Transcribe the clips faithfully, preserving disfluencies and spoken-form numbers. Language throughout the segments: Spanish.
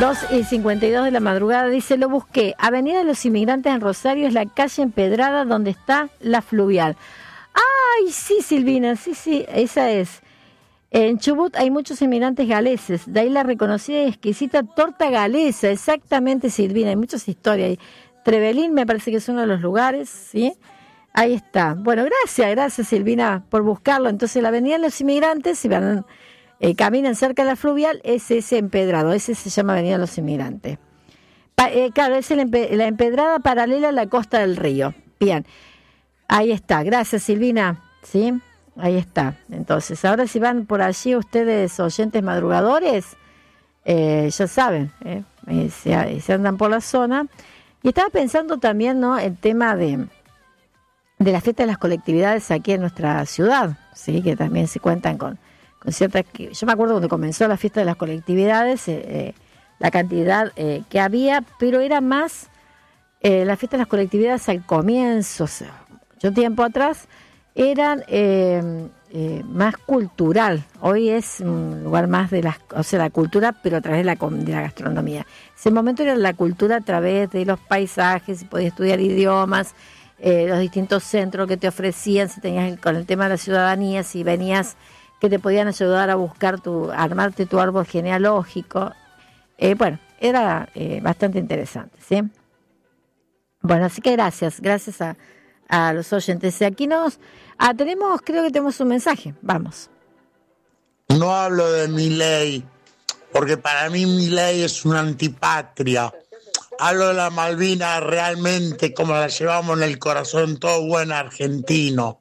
dos y cincuenta y dos de la madrugada, dice, lo busqué. Avenida de los Inmigrantes en Rosario es la calle empedrada donde está la fluvial. ¡Ay, sí, Silvina! Sí, sí, esa es. En Chubut hay muchos inmigrantes galeses, de ahí la reconocida y exquisita torta galesa, exactamente, Silvina, hay muchas historias. Trevelín me parece que es uno de los lugares, ¿sí? Ahí está. Bueno, gracias, gracias Silvina por buscarlo. Entonces la avenida de los Inmigrantes, si van, eh, caminan cerca de la fluvial, es ese empedrado, ese se llama avenida de los Inmigrantes. Pa, eh, claro, es el empe, la empedrada paralela a la costa del río. Bien, ahí está, gracias Silvina, ¿sí? Ahí está. Entonces, ahora si van por allí ustedes, oyentes madrugadores, eh, ya saben, eh, eh, se, se andan por la zona. Y estaba pensando también, ¿no?, el tema de, de la fiesta de las colectividades aquí en nuestra ciudad, sí, que también se cuentan con, con ciertas... Yo me acuerdo cuando comenzó la fiesta de las colectividades, eh, eh, la cantidad eh, que había, pero era más eh, la fiesta de las colectividades al comienzo, o sea, mucho tiempo atrás, eran eh, eh, más cultural. Hoy es un lugar más de la, o sea, la cultura, pero a través de la, de la gastronomía. Ese momento era la cultura a través de los paisajes, podías estudiar idiomas, eh, los distintos centros que te ofrecían, si tenías con el tema de la ciudadanía, si venías, que te podían ayudar a buscar tu, a armarte tu árbol genealógico. Eh, bueno, era eh, bastante interesante, ¿sí? Bueno, así que gracias, gracias a a los oyentes. Aquí nos ah, tenemos, creo que tenemos un mensaje. Vamos. No hablo de Milei, porque para mí Milei es una antipatria. Hablo de la Malvinas realmente como la llevamos en el corazón todo buen argentino.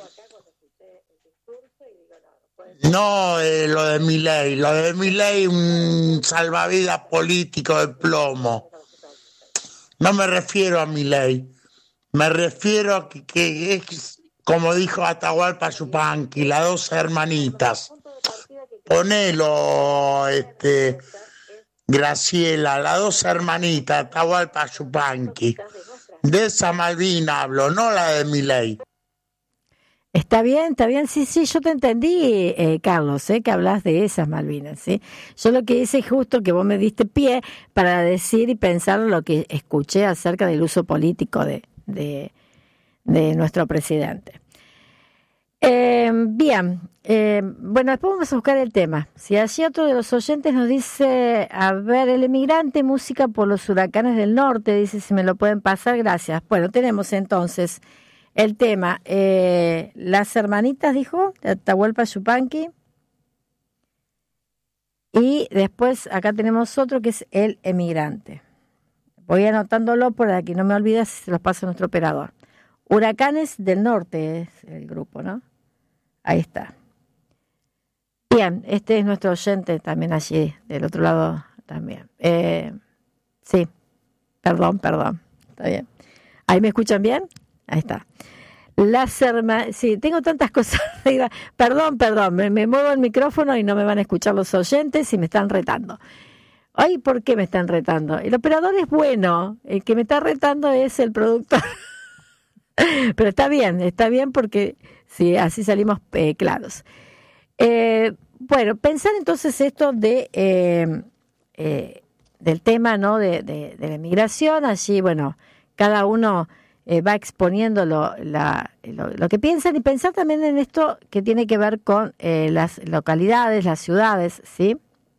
No eh, lo de Milei, lo de Milei un salvavidas político de plomo. No me refiero a Milei. Me refiero a que, que es, como dijo Atahualpa Yupanqui, las dos hermanitas. Ponelo, este, Graciela, las dos hermanitas, Atahualpa Yupanqui. De esa Malvina hablo, no la de Milei. Está bien, está bien, sí, sí, yo te entendí, eh, Carlos, eh, que hablas de esas Malvinas, ¿sí? Yo lo que hice es justo que vos me diste pie para decir y pensar lo que escuché acerca del uso político de De, de nuestro presidente. Eh, bien, eh, bueno, después vamos a buscar el tema. Si allí otro de los oyentes nos dice, a ver, el emigrante, música por los huracanes del norte, dice si me lo pueden pasar, gracias. Bueno, tenemos entonces el tema, eh, las hermanitas, dijo, de Atahualpa Yupanqui, y después acá tenemos otro que es el emigrante. Voy anotándolo para que no me olvides si se los pasa nuestro operador. Huracanes del Norte es el grupo, ¿no? Ahí está. Bien, este es nuestro oyente también allí, del otro lado también. Eh, sí, perdón, perdón. Está bien. ¿Ahí me escuchan bien? Ahí está. Las hermanas, sí, tengo tantas cosas. Perdón, perdón, me, me muevo el micrófono y no me van a escuchar los oyentes y me están retando. Ay, ¿por qué me están retando? El operador es bueno, el que me está retando es el productor. Pero está bien, está bien porque sí, así salimos eh, claros. Eh, bueno, pensar entonces esto de eh, eh, del tema, ¿no?, de, de, de la migración. Allí, bueno, cada uno eh, va exponiendo lo, la, lo, lo que piensan, y pensar también en esto que tiene que ver con eh, las localidades, las ciudades, ¿sí?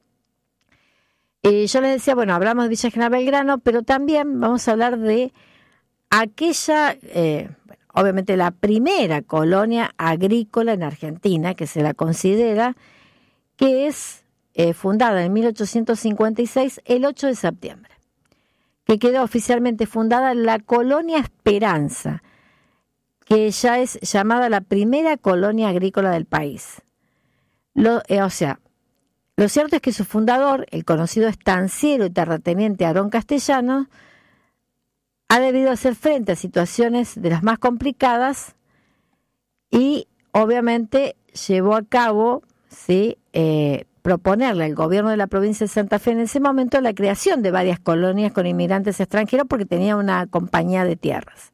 Y yo les decía, bueno, hablamos de Villa General Belgrano, pero también vamos a hablar de aquella, eh, bueno, obviamente la primera colonia agrícola en Argentina, que se la considera, que es eh, fundada en mil ochocientos cincuenta y seis, el ocho de septiembre, que quedó oficialmente fundada la Colonia Esperanza, que ya es llamada la primera colonia agrícola del país. Lo, eh, o sea, lo cierto es que su fundador, el conocido estanciero y terrateniente Aarón Castellanos, ha debido hacer frente a situaciones de las más complicadas y obviamente llevó a cabo, ¿sí?, eh, proponerle al gobierno de la provincia de Santa Fe en ese momento la creación de varias colonias con inmigrantes extranjeros porque tenía una compañía de tierras.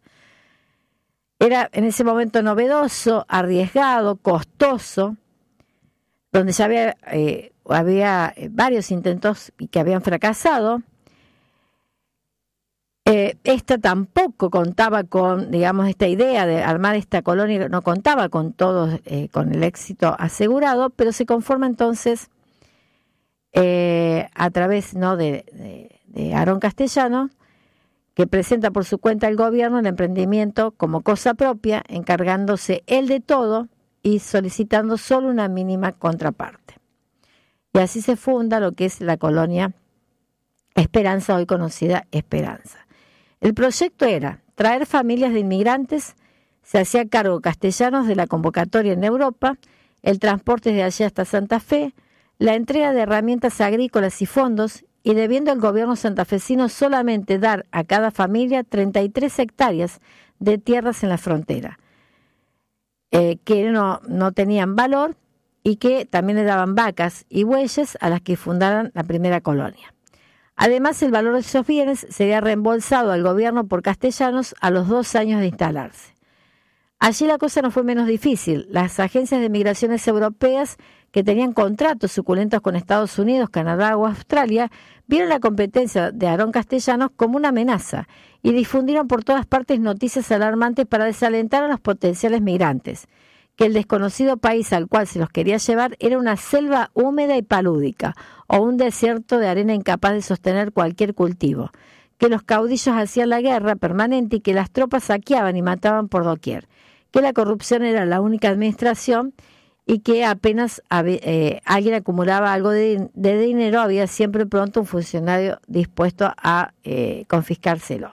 Era en ese momento novedoso, arriesgado, costoso, donde ya había eh, había varios intentos que habían fracasado. Eh, esta tampoco contaba con, digamos, esta idea de armar esta colonia, no contaba con todos, eh, con el éxito asegurado, pero se conforma entonces eh, a través, ¿no?, de, de, de Aarón Castellanos, que presenta por su cuenta al gobierno el emprendimiento como cosa propia, encargándose él de todo y solicitando solo una mínima contraparte. Y así se funda lo que es la colonia Esperanza, hoy conocida Esperanza. El proyecto era traer familias de inmigrantes, se hacía cargo Castellanos de la convocatoria en Europa, el transporte de allí hasta Santa Fe, la entrega de herramientas agrícolas y fondos, y debiendo el gobierno santafesino solamente dar a cada familia treinta y tres hectáreas de tierras en la frontera, eh, que no, no tenían valor y que también le daban vacas y bueyes a las que fundaran la primera colonia. Además, el valor de esos bienes sería reembolsado al gobierno por Castellanos a los dos años de instalarse. Allí la cosa no fue menos difícil. Las agencias de migraciones europeas, que tenían contratos suculentos con Estados Unidos, Canadá o Australia, vieron la competencia de Aarón Castellanos como una amenaza y difundieron por todas partes noticias alarmantes para desalentar a los potenciales migrantes, que el desconocido país al cual se los quería llevar era una selva húmeda y palúdica, o un desierto de arena incapaz de sostener cualquier cultivo, que los caudillos hacían la guerra permanente y que las tropas saqueaban y mataban por doquier, que la corrupción era la única administración y que apenas eh, alguien acumulaba algo de, de dinero, había siempre pronto un funcionario dispuesto a eh, confiscárselo.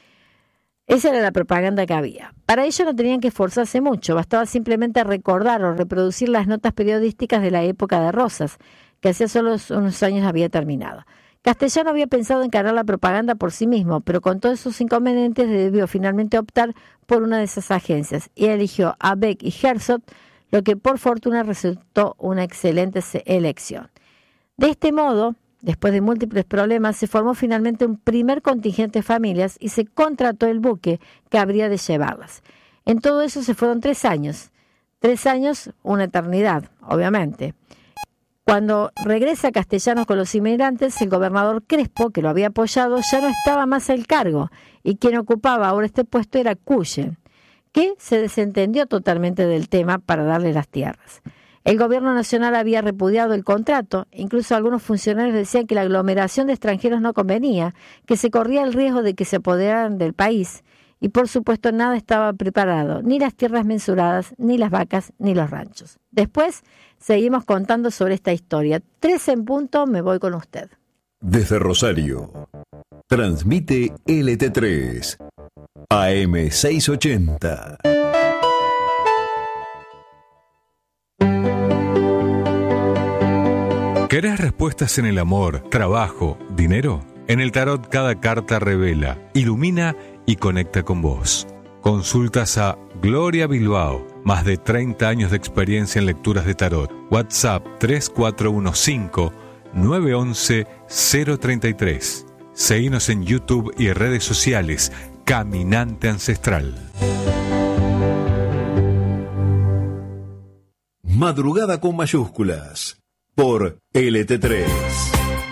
Esa era la propaganda que había. Para ello no tenían que esforzarse mucho, bastaba simplemente recordar o reproducir las notas periodísticas de la época de Rosas, que hacía solo unos años había terminado. Castellano había pensado encarar la propaganda por sí mismo, pero con todos esos inconvenientes debió finalmente optar por una de esas agencias y eligió a Beck y Herzog, lo que por fortuna resultó una excelente elección. De este modo, después de múltiples problemas, se formó finalmente un primer contingente de familias y se contrató el buque que habría de llevarlas. En todo eso se fueron tres años. Tres años, una eternidad, obviamente. Cuando regresa Castellanos con los inmigrantes, el gobernador Crespo, que lo había apoyado, ya no estaba más al cargo, y quien ocupaba ahora este puesto era Cuyen, que se desentendió totalmente del tema para darle las tierras. El gobierno nacional había repudiado el contrato, incluso algunos funcionarios decían que la aglomeración de extranjeros no convenía, que se corría el riesgo de que se apoderaran del país, y por supuesto nada estaba preparado, ni las tierras mensuradas, ni las vacas, ni los ranchos. Después seguimos contando sobre esta historia. Tres en punto, me voy con usted. Desde Rosario, transmite L T tres, A M seiscientos ochenta. ¿Querés respuestas en el amor, trabajo, dinero? En el tarot cada carta revela, ilumina y conecta con vos. Consultas a Gloria Bilbao, más de treinta años de experiencia en lecturas de tarot. WhatsApp tres cuatro uno cinco, nueve uno uno, cero tres tres. Seguinos en YouTube y redes sociales. Caminante Ancestral. Madrugada con mayúsculas por L T tres.